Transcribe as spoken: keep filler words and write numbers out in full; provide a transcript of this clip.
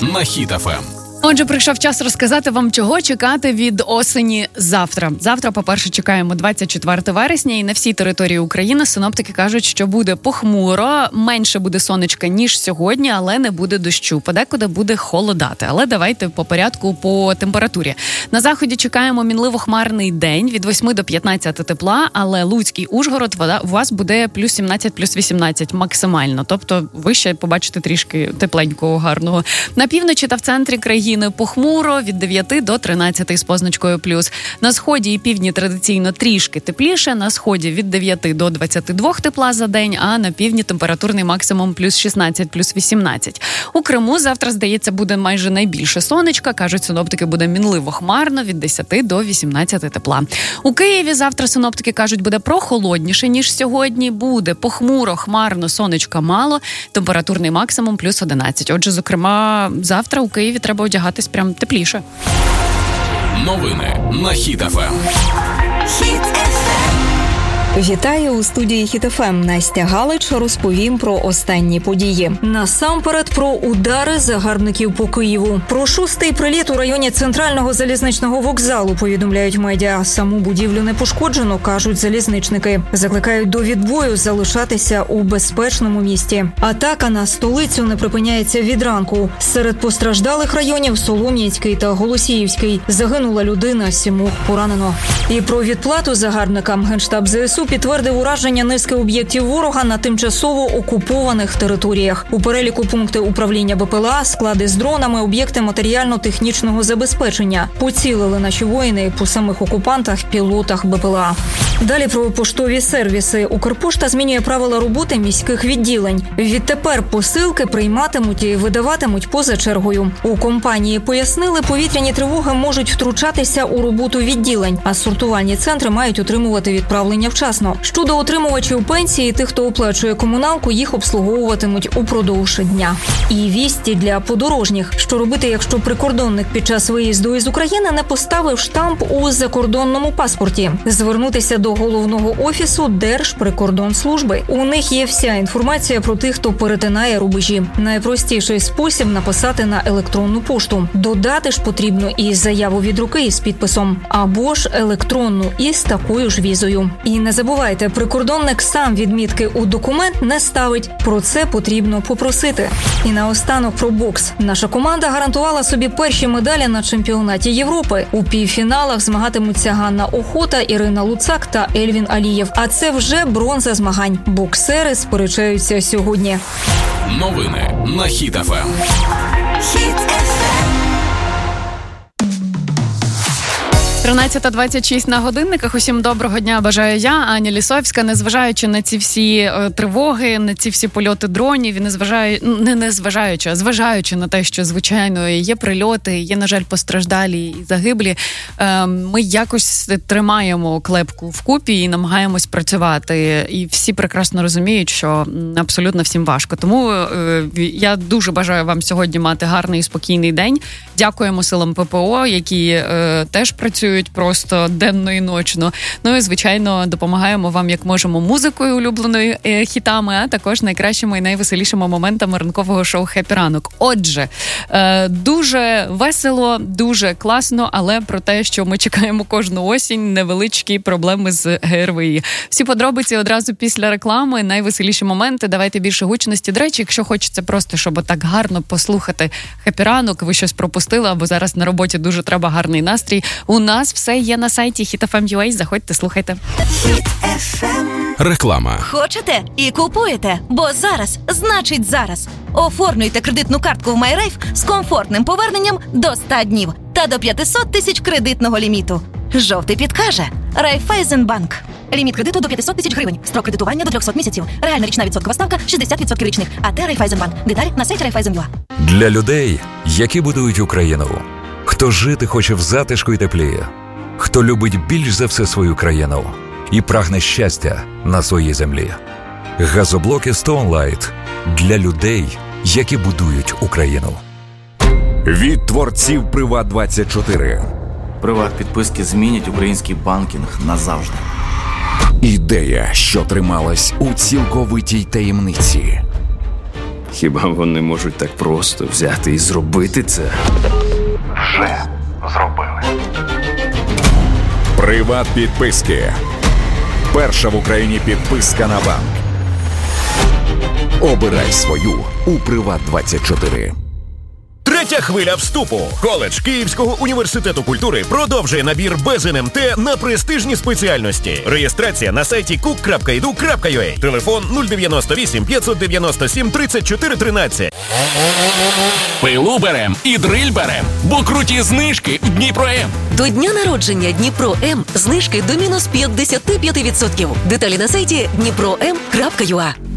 на Хіт еф ем. Отже, прийшов час розказати вам, чого чекати від осені завтра. Завтра, по-перше, чекаємо двадцять четвертого вересня, і на всій території України синоптики кажуть, що буде похмуро, менше буде сонечка, ніж сьогодні, але не буде дощу. Подекуди буде холодати. Але давайте по порядку по температурі. На заході чекаємо мінливо-хмарний день, від восьми до п'ятнадцяти тепла, але Луцький, Ужгород, у вас буде плюс сімнадцять, плюс вісімнадцять максимально. Тобто ви ще побачите трішки тепленького, гарного. На півночі та в центрі країни похмуро, від дев'яти до тринадцяти з позначкою плюс. На сході і півдні традиційно трішки тепліше, на сході від дев'яти до двадцяти двох тепла за день, а на півдні температурний максимум плюс шістнадцять, плюс вісімнадцять. У Криму завтра, здається, буде майже найбільше сонечка, кажуть синоптики, буде мінливо-хмарно, від десяти до вісімнадцяти тепла. У Києві завтра синоптики кажуть, буде прохолодніше, ніж сьогодні, буде похмуро, хмарно, сонечка мало, температурний максимум плюс одинадцять. Отже, зокрема, завтра у Києві треба одягати прям тепліше. Новини на Хіт еф ем. Хіт еф ем. Вітаю у студії Хіт еф ем. Настя Галич розповім про останні події. Насамперед про удари загарбників по Києву. Про шостий приліт у районі центрального залізничного вокзалу повідомляють медіа. Саму будівлю не пошкоджено, кажуть залізничники. Закликають до відбою залишатися у безпечному місті. Атака на столицю не припиняється від ранку. Серед постраждалих районів Солом'янський та Голосіївський загинула людина, сімох поранено. І про відплату загарбникам Генштаб зе ес у підтвердив ураження низки об'єктів ворога на тимчасово окупованих територіях. У переліку пункти управління Бе Пе Ел А, склади з дронами, об'єкти матеріально-технічного забезпечення. Поцілили наші воїни по самих окупантах, пілотах Бе Пе Ел А. Далі про поштові сервіси. Укрпошта змінює правила роботи міських відділень. Відтепер посилки прийматимуть і видаватимуть поза чергою. У компанії пояснили, повітряні тривоги можуть втручатися у роботу відділень, а сортувальні центри мають отримувати відправлення вчасно. Щодо отримувачів пенсії, тих, хто оплачує комуналку, їх обслуговуватимуть упродовж дня. І вісті для подорожніх. Що робити, якщо прикордонник під час виїзду із України не поставив штамп у закордонному паспорті? Звернутися до головного офісу Держприкордонслужби. У них є вся інформація про тих, хто перетинає рубежі. Найпростіший спосіб – написати на електронну пошту. Додати ж потрібно і заяву від руки із підписом. Або ж електронну із такою ж візою. І не забувайте, прикордонник сам відмітки у документ не ставить. Про це потрібно попросити. І наостанок про бокс. Наша команда гарантувала собі перші медалі на чемпіонаті Європи. У півфіналах змагатимуться Ганна Охота, Ірина Луцак та Ельвін Алієв. А це вже бронза змагань. Боксери сперечаються сьогодні. Новини на Хіт еф ем. Хіт еф ем. тринадцята двадцять шість на годинниках. Усім доброго дня бажаю я, Аня Лісовська. Незважаючи на ці всі е, тривоги, на ці всі польоти дронів, і незважаю, не незважаючи, а зважаючи на те, що, звичайно, є прильоти, є, на жаль, постраждалі і загиблі, е, ми якось тримаємо клепку вкупі і намагаємось працювати. І всі прекрасно розуміють, що абсолютно всім важко. Тому е, я дуже бажаю вам сьогодні мати гарний і спокійний день. Дякуємо силам Пе Пе О, які е, теж працюють просто денно і ночно. Ну і, звичайно, допомагаємо вам, як можемо, музикою улюбленою, е, хітами, а також найкращими і найвеселішими моментами ранкового шоу «Хеппі ранок». Отже, е, дуже весело, дуже класно, але про те, що ми чекаємо кожну осінь, невеличкі проблеми з Ге Ер Ве І. Всі подробиці одразу після реклами, найвеселіші моменти, давайте більше гучності. До речі, якщо хочеться просто, щоб так гарно послухати «Хеппі ранок», ви щось пропустили, або зараз на роботі дуже треба гарний настрій, у нас все є на сайті хіт еф ем крапка ю а. Заходьте, слухайте. Хіт еф ем. Реклама. Хочете і купуєте, бо зараз значить зараз. Оформлюйте кредитну картку в MyRafe з комфортним поверненням до ста днів та до п'ятсот тисяч кредитного ліміту. Жовтий підкаже. Райфайзенбанк. Ліміт кредиту до п'ятсот тисяч гривень. Строк кредитування до триста місяців. Реальна річна відсоткова ставка шістдесят відсотків річних. АТ Райфайзенбанк. Деталі на сайті Райфайзен.ua. Для людей, які будують Україну. Хто жити хоче в затишку і теплі. Хто любить більш за все свою країну і прагне щастя на своїй землі. Газоблоки Stoneline для людей, які будують Україну. Від творців Приват двадцять чотири. Приват-підписки змінять український банкінг назавжди. Ідея, що трималась у цілковитій таємниці. Хіба вони можуть так просто взяти і зробити це? Вже зробили. Приват підписки. Перша в Україні підписка на банк. Обирай свою у Приват двадцять чотири. Третя хвиля вступу. Коледж Київського університету культури продовжує набір без ен ем те на престижні спеціальності. Реєстрація на сайті кук крапка і ді ю крапка ю а. Телефон нуль дев'яносто вісім п'ятсот дев'яносто сім тридцять чотири тринадцять. Пилу берем і дриль берем, бо круті знижки в Дніпро-М. До дня народження Дніпро-М знижки до мінус п'ятдесят п'ять відсотків. Деталі на сайті дніпро ем крапка ю а.